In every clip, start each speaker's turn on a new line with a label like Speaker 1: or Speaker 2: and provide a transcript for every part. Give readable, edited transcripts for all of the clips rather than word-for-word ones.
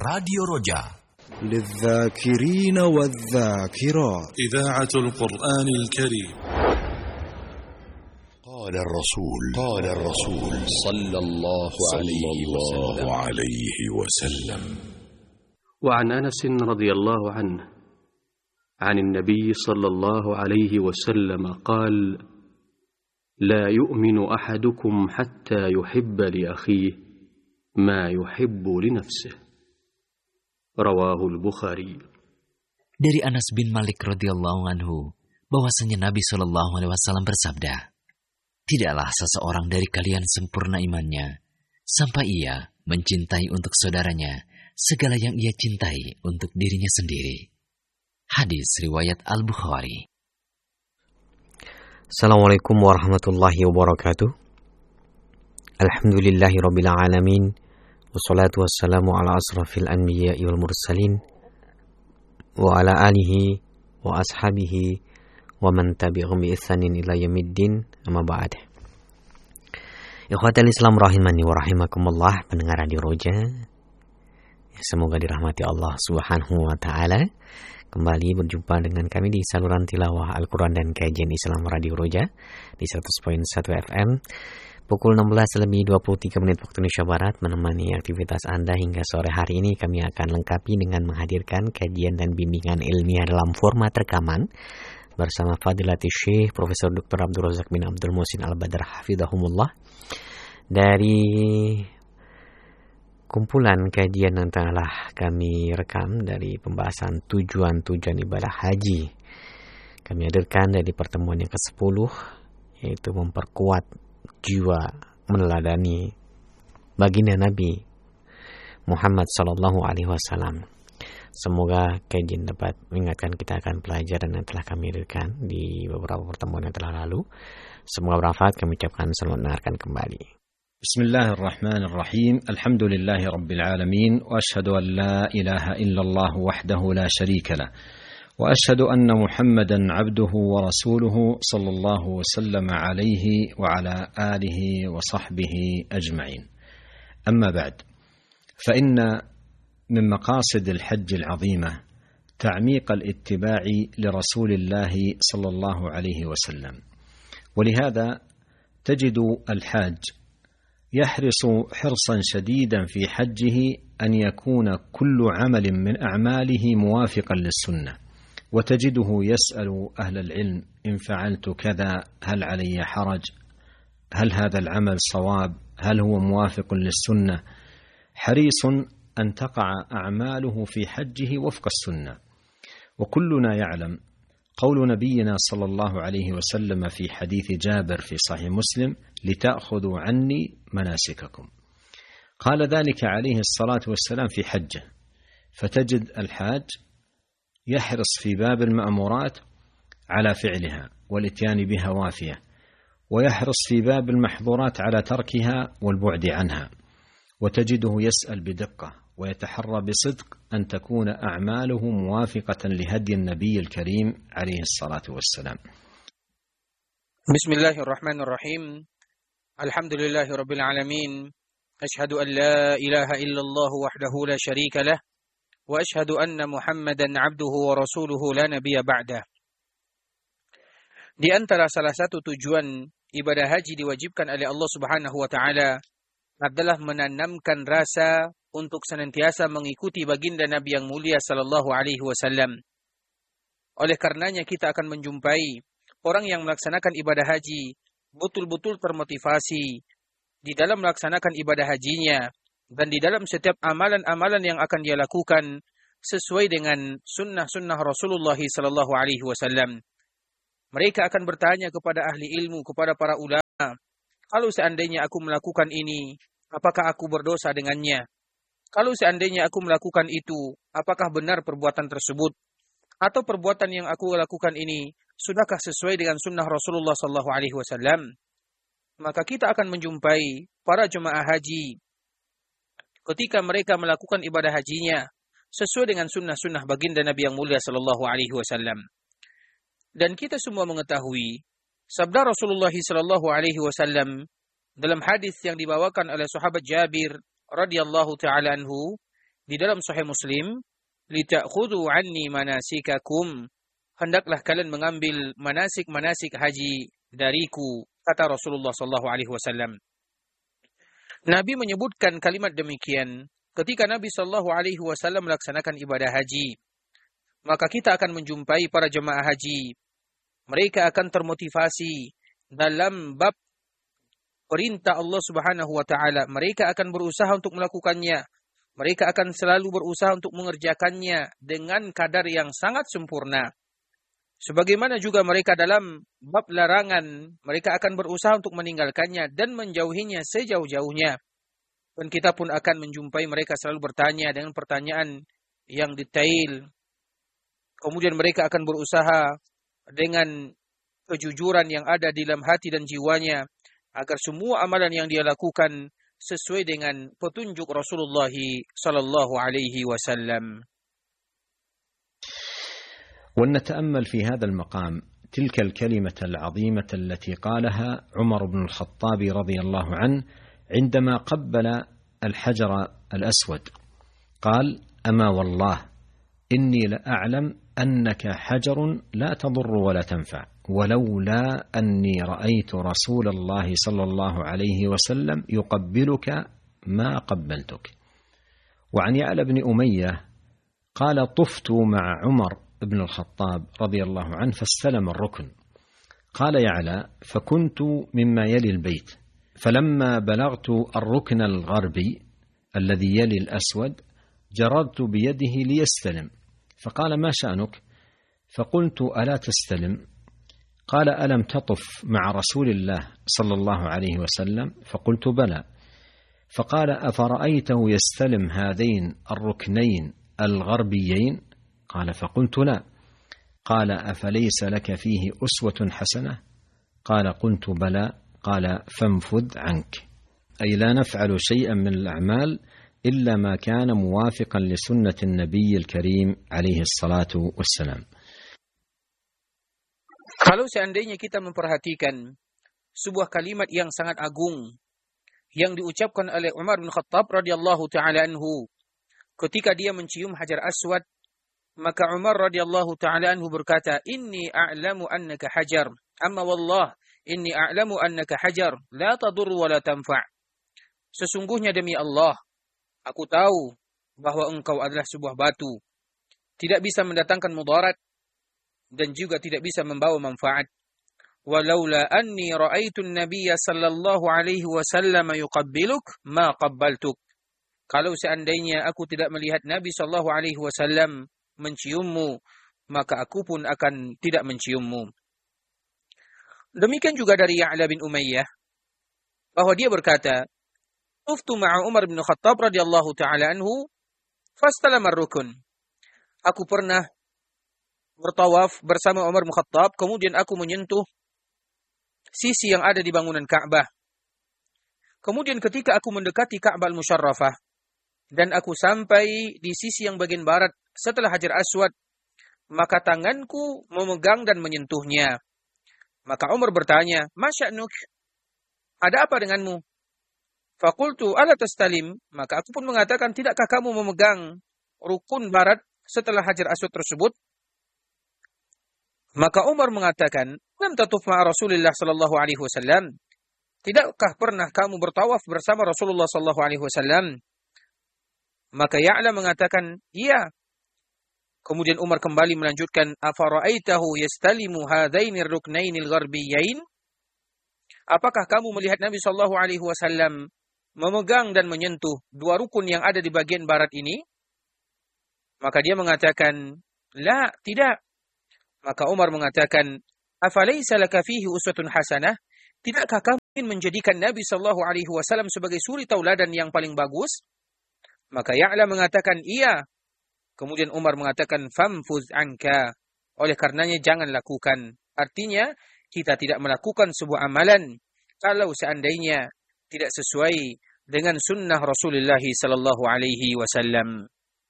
Speaker 1: Radio Roja
Speaker 2: للذاكرين والذاكرات
Speaker 3: إذاعة القرآن الكريم.
Speaker 1: قال الرسول صلى الله عليه وسلم.
Speaker 4: وعن أنس رضي الله عنه عن النبي صلى الله عليه وسلم قال: لا يؤمن أحدكم حتى يحب لأخيه ما يحب لنفسه. Rawahul Bukhari.
Speaker 5: Dari Anas bin Malik radhiyallahu anhu bahwasanya Nabi sallallahu alaihi wasallam bersabda, tidaklah seseorang dari kalian sempurna imannya sampai ia mencintai untuk saudaranya segala yang ia cintai untuk dirinya sendiri. Hadis riwayat Al-Bukhari.
Speaker 6: Assalamualaikum warahmatullahi wabarakatuh. Alhamdulillahirabbil alamin. Wassalatu wassalamu ala asrafil anbiya'i wal mursalin wa ala alihi wa ashabihi wa man tabi'ahum bi ihsanin ila yaumiddin, amma ba'd. Ikhwatal Islam rahimani wa rahimakumullah, pendengar Radio Roja, semoga dirahmati Allah Subhanahu wa taala. Kembali berjumpa dengan kami di saluran tilawah Al-Quran dan kajian Islam Radio Roja di 100.1 FM. Pukul 16:23 waktu Indonesia Barat, menemani aktivitas Anda hingga sore hari ini. Kami akan lengkapi dengan menghadirkan kajian dan bimbingan ilmiah dalam format rekaman bersama Fadilatul Syekh Profesor Dr. Abdul Razak bin Abdul Muhsin Al-Badr hafizahumullah, dari kumpulan kajian yang telah kami rekam dari pembahasan tujuan-tujuan ibadah haji. Kami hadirkan dari pertemuan yang ke-10, yaitu memperkuat jiwa meneladani baginda Nabi Muhammad sallallahu alaihi wasallam. Semoga kajian dapat mengingatkan kita akan pelajaran yang telah kami hadirkan di beberapa pertemuan yang telah lalu. Semoga bermanfaat. Kami ucapkan selamat mendengarkan kembali.
Speaker 7: Bismillahirrahmanirrahim. Alhamdulillahi rabbil alamin, wa asyhadu an la ilaha illallah wahdahu la syarika lah. وأشهد أن محمدا عبده ورسوله صلى الله وسلم عليه وعلى آله وصحبه أجمعين. أما بعد، فإن من مقاصد الحج العظيمة تعميق الاتباع لرسول الله صلى الله عليه وسلم، ولهذا تجد الحاج يحرص حرصا شديدا في حجه أن يكون كل عمل من أعماله موافقا للسنة، وتجده يسأل أهل العلم: إن فعلت كذا هل علي حرج؟ هل هذا العمل صواب؟ هل هو موافق للسنة؟ حريص أن تقع أعماله في حجه وفق السنة. وكلنا يعلم قول نبينا صلى الله عليه وسلم في حديث جابر في صحيح مسلم: لتأخذوا عني مناسككم. قال ذلك عليه الصلاة والسلام في حجه. فتجد الحاج يحرص في باب المأمورات على فعلها والإتيان بها وافية، ويحرص في باب المحظورات على تركها والبعد عنها، وتجده يسأل بدقة ويتحرى بصدق أن تكون أعماله موافقة لهدي النبي الكريم عليه الصلاة والسلام.
Speaker 8: بسم الله الرحمن الرحيم. الحمد لله رب العالمين. أشهد أن لا إله إلا الله وحده لا شريك له، وأشهد أن محمدا عبده ورسوله لا نبي بعده. Di antara salah satu tujuan ibadah haji diwajibkan oleh Allah Subhanahu wa taala adalah menanamkan rasa untuk senantiasa mengikuti baginda Nabi yang mulia sallallahu alaihi wasallam. Oleh karenanya kita akan menjumpai orang yang melaksanakan ibadah haji betul-betul termotivasi di dalam melaksanakan ibadah hajinya, dan di dalam setiap amalan-amalan yang akan dia lakukan sesuai dengan sunnah-sunnah Rasulullah sallallahu alaihi wasallam. Mereka akan bertanya kepada ahli ilmu, kepada para ulama, kalau seandainya aku melakukan ini, apakah aku berdosa dengannya? Kalau seandainya aku melakukan itu, apakah benar perbuatan tersebut? Atau perbuatan yang aku lakukan ini sudahkah sesuai dengan sunnah Rasulullah sallallahu alaihi wasallam? Maka kita akan menjumpai para jemaah haji ketika mereka melakukan ibadah hajinya sesuai dengan sunnah-sunnah baginda Nabi yang mulia sallallahu alaihi wasallam. Dan kita semua mengetahui sabda Rasulullah sallallahu alaihi wasallam dalam hadis yang dibawakan oleh sahabat Jabir radhiyallahu taala anhu di dalam Sahih Muslim, "Lita'khudhu 'anni manasikakum." Hendaklah kalian mengambil manasik-manasik haji dariku, kata Rasulullah sallallahu alaihi wasallam. Nabi menyebutkan kalimat demikian ketika Nabi sallallahu alaihi wasallam melaksanakan ibadah haji. Maka kita akan menjumpai para jemaah haji. Mereka akan termotivasi dalam bab perintah Allah Subhanahu wa taala. Mereka akan berusaha untuk melakukannya. Mereka akan selalu berusaha untuk mengerjakannya dengan kadar yang sangat sempurna. Sebagaimana juga mereka dalam bab larangan, mereka akan berusaha untuk meninggalkannya dan menjauhinya sejauh-jauhnya. Dan kita pun akan menjumpai mereka selalu bertanya dengan pertanyaan yang detail. Kemudian mereka akan berusaha dengan kejujuran yang ada di dalam hati dan jiwanya, agar semua amalan yang dia lakukan sesuai dengan petunjuk Rasulullah sallallahu alaihi wasallam.
Speaker 7: ونتأمل في هذا المقام تلك الكلمة العظيمة التي قالها عمر بن الخطاب رضي الله عنه عندما قبل الحجر الأسود. قال: أما والله إني لأعلم أنك حجر لا تضر ولا تنفع، ولولا أني رأيت رسول الله صلى الله عليه وسلم يقبلك ما قبلتك. وعن يعلى بن أمية قال: طفت مع عمر بن الخطاب رضي الله عنه فاستلم الركن. قال يعلى: فكنت مما يلي البيت، فلما بلغت الركن الغربي الذي يلي الأسود جررت بيده ليستلم، فقال: ما شأنك؟ فقلت: ألا تستلم؟ قال: ألم تطف مع رسول الله صلى الله عليه وسلم؟ فقلت: بلى. فقال: أفرأيته يستلم هذين الركنين الغربيين؟ قال: فقلت: لا. قال: أفليس لك فيه أسوة حسنة؟ قال: قلت: بلى. قال: فانفذ عنك. أي لا نفعل شيئا من الأعمال إلا ما كان موافقا لسنة النبي الكريم عليه الصلاة والسلام.
Speaker 8: Kalau seandainya kita memperhatikan sebuah kalimat yang sangat agung yang diucapkan oleh Umar bin Khattab radhiyallahu taala anhu ketika dia mencium Hajar Aswad, maka Umar radhiyallahu taala anhu berkata, "Inni a'lamu annaka hajar, amma wallah inni a'lamu annaka hajar, la tadur wa la tanfa'." Sesungguhnya demi Allah, aku tahu bahwa engkau adalah sebuah batu, tidak bisa mendatangkan mudarat dan juga tidak bisa membawa manfaat. Walaula anni ra'aitu an-nabiyya sallallahu alaihi wasallam yuqabbiluk ma qabbaltuk. Kalau seandainya aku tidak melihat Nabi sallallahu alaihi wasallam menciummu, maka aku pun akan tidak menciummu. Demikian juga dari Ya'la bin Umayyah, bahwa dia berkata, "Tuftu ma'a Umar bin Khattab radhiyallahu ta'ala anhu, fastalama ar-rukun." Aku pernah bertawaf bersama Umar bin Khattab, kemudian aku menyentuh sisi yang ada di bangunan Ka'bah. Kemudian ketika aku mendekati Ka'bah al-Musyarrafah, dan aku sampai di sisi yang bagian barat setelah Hajar Aswad, maka tanganku memegang dan menyentuhnya. Maka Umar bertanya, "Ma sya'nuk? Ada apa denganmu?" Faqultu: "Ala tastalim?" Maka aku pun mengatakan, "Tidakkah kamu memegang rukun barat setelah Hajar Aswad tersebut?" Maka Umar mengatakan, "Lam tatuf ma'a Rasulillah sallallahu alaihi wasallam?" Tidakkah pernah kamu bertawaf bersama Rasulullah sallallahu alaihi wasallam? Maka Ya'la mengatakan, "Iya." Kemudian Umar kembali melanjutkan, "Afara'aitahu yastalimu hadaini ar-ruknaini al-gharbiyyain?" Apakah kamu melihat Nabi sallallahu alaihi wasallam memegang dan menyentuh dua rukun yang ada di bagian barat ini? Maka dia mengatakan, "La, tidak." Maka Umar mengatakan, "Afalaysa laka fihi uswatun hasanah?" Tidakkah kamu ingin menjadikan Nabi sallallahu alaihi wasallam sebagai suri tauladan yang paling bagus? Maka Ya'la mengatakan, "Iya." Kemudian Umar mengatakan, "Famfuz anka." Oleh karenanya jangan lakukan. Artinya, kita tidak melakukan sebuah amalan kalau seandainya tidak sesuai dengan sunnah Rasulullah sallallahu alaihi wasallam.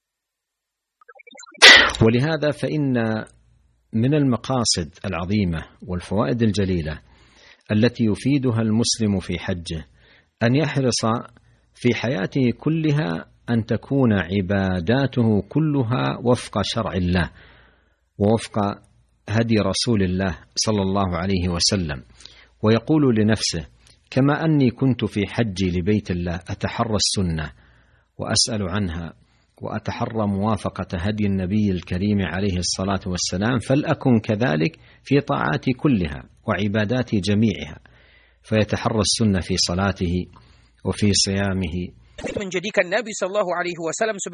Speaker 7: ولهذا فإن من المقاصد العظيمة والفوائد الجليلة التي يفيدها المسلم في حجه أن يحرص في حياته كلها أن تكون عباداته كلها وفق شرع الله ووفق هدي رسول الله صلى الله عليه وسلم، ويقول لنفسه: كما أني كنت في حجي لبيت الله أتحرى السنة وأسأل عنها وأتحرى موافقة هدي النبي الكريم عليه الصلاة والسلام، فلأكن كذلك في طاعاتي كلها وعباداتي جميعها. فيتحرى السنة في صلاته وفي صيامه.
Speaker 8: menjadikan Nabi sallallahu alaihi wasallam